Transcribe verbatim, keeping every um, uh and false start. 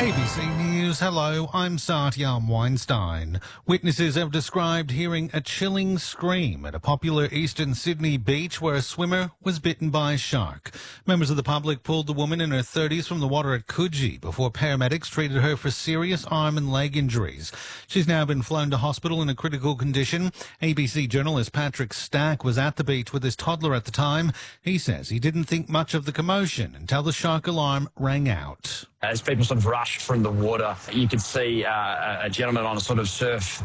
A B C News, hello, I'm Satyam Weinstein. Witnesses have described hearing a chilling scream at a popular eastern Sydney beach where a swimmer was bitten by a shark. Members of the public pulled the woman in her thirties from the water at Coogee before paramedics treated her for serious arm and leg injuries. She's now been flown to hospital in a critical condition. A B C journalist Patrick Stack was at the beach with his toddler at the time. He says he didn't think much of the commotion until the shark alarm rang out. As people sort of rushed from the water, you could see uh, a gentleman on a sort of surf